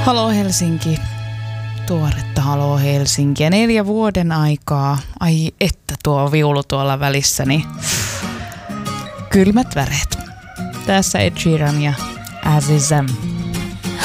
Halo Helsinki. Tuoretta Halo Helsinkiä. 4 vuoden aikaa. Ai että tuo viulu tuolla välissäni. Kylmät väreet. Tässä Ed Sheeran ja Azizam.